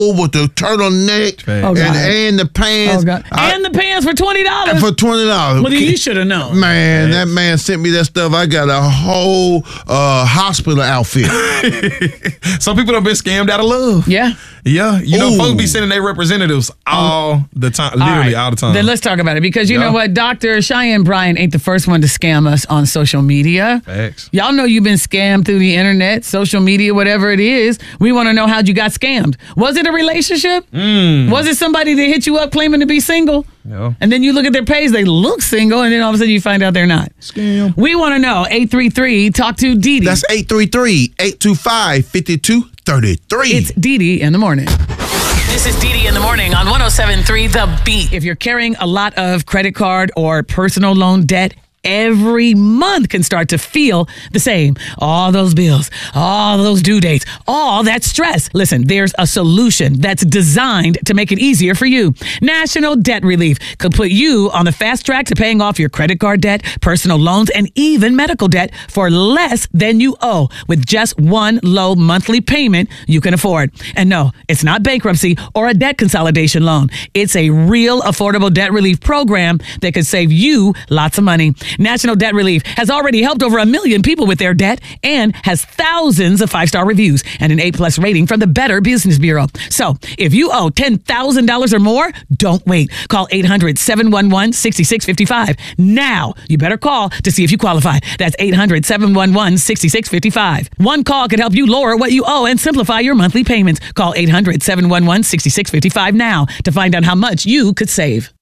with the turtleneck and the pants. Oh, God. And the pants for $20. For $20. Well, you should have known. Man, that man sent me that stuff. I got a whole hospital outfit. Some people have been scammed out of love. Yeah. Yeah. You know, folks be sending their representatives all the time, literally all the time. Then let's talk about it because you know what? Dr. Cheyenne Bryant ain't the first one to scam us on social media. Facts. Y'all know you've been scammed through the internet, social media, whatever it is. We want to know how'd you got scammed. Was it a relationship? Was it somebody that hit you up claiming to be single? No. And then you look at their page, they look single, and then all of a sudden you find out they're not. Scam. We want to know. 833 Talk to Dee Dee. That's 833-825-5233. It's Dee Dee in the morning. This is Dee Dee in the morning on 107.3 The Beat. If you're carrying a lot of credit card or personal loan debt, every month can start to feel the same. All those bills, all those due dates, all that stress. Listen, there's a solution that's designed to make it easier for you. National Debt Relief could put you on the fast track to paying off your credit card debt, personal loans, and even medical debt for less than you owe with just one low monthly payment you can afford. And no, it's not bankruptcy or a debt consolidation loan. It's a real affordable debt relief program that could save you lots of money. National Debt Relief has already helped over 1 million people with their debt and has thousands of 5-star reviews and an A+ rating from the Better Business Bureau. So if you owe $10,000 or more, don't wait. Call 800-711-6655. Now, you better call to see if you qualify. That's 800-711-6655. One call could help you lower what you owe and simplify your monthly payments. Call 800-711-6655 now to find out how much you could save.